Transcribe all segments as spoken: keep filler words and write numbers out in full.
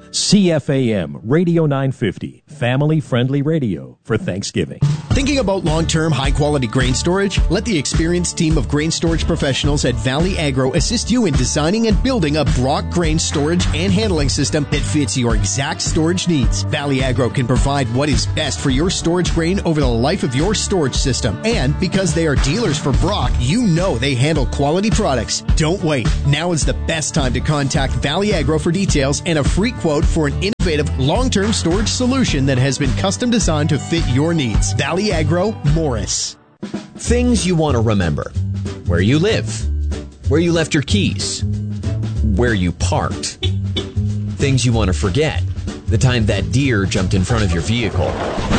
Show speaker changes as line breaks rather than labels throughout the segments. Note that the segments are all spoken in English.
C F A M Radio nine fifty, family-friendly radio for Thanksgiving.
Thinking about long-term, high-quality grain storage? Let the experienced team of grain storage professionals at Valley Agro assist you in designing and building a Brock grain storage and handling system that fits your exact storage needs. Valley Agro can provide what is best for your storage grain over the life of your storage system. And because they are dealers for Brock, you know they handle quality products. Don't wait. Now is the best time to contact Valley Agro for details and a free quote for an innovative long-term storage solution that has been custom designed to fit your needs. Valley Agro, Morris.
Things you want to remember. Where you live. Where you left your keys. Where you parked. Things you want to forget. The time that deer jumped in front of your vehicle.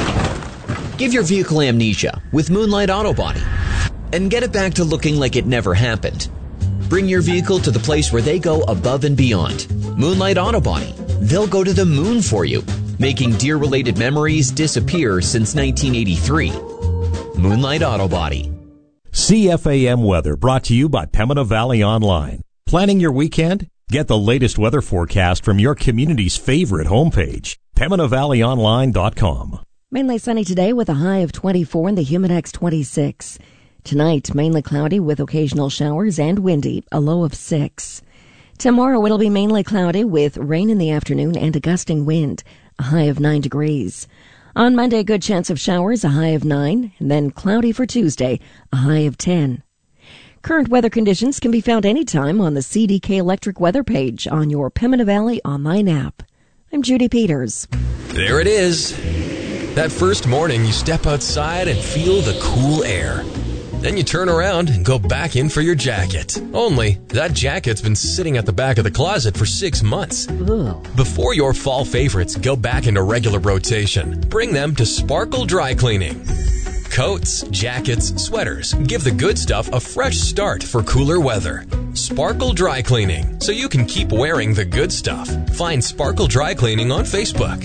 Give your vehicle amnesia with Moonlight Auto Body and get it back to looking like it never happened. Bring your vehicle to the place where they go above and beyond. Moonlight Auto Body. They'll go to the moon for you, making deer-related memories disappear since nineteen eighty-three. Moonlight Auto Body.
C F A M weather brought to you by Pembina Valley Online. Planning your weekend? Get the latest weather forecast from your community's favorite homepage, pembina valley online dot com.
Mainly sunny today with a high of twenty-four and the Humidex twenty-six. Tonight, mainly cloudy with occasional showers and windy, a low of six. Tomorrow, it'll be mainly cloudy with rain in the afternoon and a gusting wind, a high of nine degrees. On Monday, good chance of showers, a high of nine, and then cloudy for Tuesday, a high of ten. Current weather conditions can be found anytime on the C D K Electric weather page on your Pembina Valley online app. I'm Judy Peters.
There it is. That first morning, you step outside and feel the cool air. Then you turn around and go back in for your jacket. Only, that jacket's been sitting at the back of the closet for six months.
Ugh.
Before your fall favorites go back into regular rotation, bring them to Sparkle Dry Cleaning. Coats, jackets, sweaters, give the good stuff a fresh start for cooler weather. Sparkle Dry Cleaning, so you can keep wearing the good stuff. Find Sparkle Dry Cleaning on Facebook.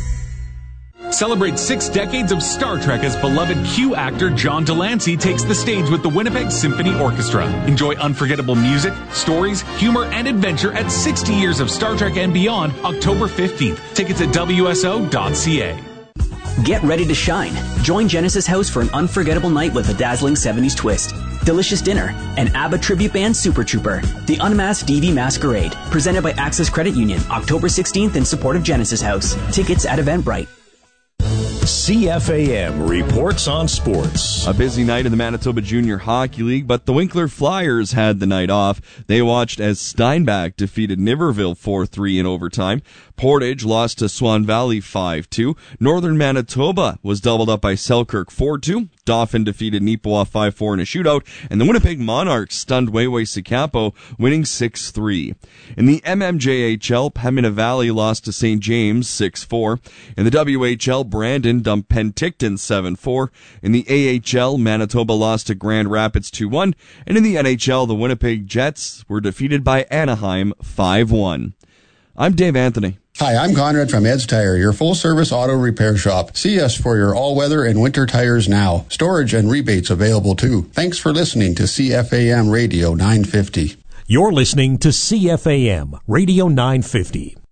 Celebrate six decades of Star Trek as beloved Q actor John Delancey takes the stage with the Winnipeg Symphony Orchestra. Enjoy unforgettable music, stories, humor, and adventure at sixty years of Star Trek and beyond, October fifteenth. Tickets at W S O dot C A.
Get ready to shine. Join Genesis House for an unforgettable night with a dazzling seventies twist, delicious dinner, and ABBA tribute band Super Trooper. The Unmasked D V Masquerade, presented by Access Credit Union, October sixteenth in support of Genesis House. Tickets at Eventbrite.
C F A M reports on sports.
A busy night in the Manitoba Junior Hockey League, but the Winkler Flyers had the night off. They watched as Steinbach defeated Niverville four three in overtime. Portage lost to Swan Valley five two. Northern Manitoba was doubled up by Selkirk four two. Dauphin defeated Neepawa five four in a shootout, and the Winnipeg Monarchs stunned Wayway-Sikapo, winning six three. In the M M J H L, Pembina Valley lost to Saint James six four. In the W H L, Brandon dumped Penticton seven four. In the A H L, Manitoba lost to Grand Rapids two one. And in the N H L, the Winnipeg Jets were defeated by Anaheim five one. I'm Dave Anthony.
Hi, I'm Conrad from Ed's Tire, your full-service auto repair shop. See us for your all-weather and winter tires now. Storage and rebates available, too. Thanks for listening to C F A M Radio nine fifty.
You're listening to C F A M Radio nine fifty.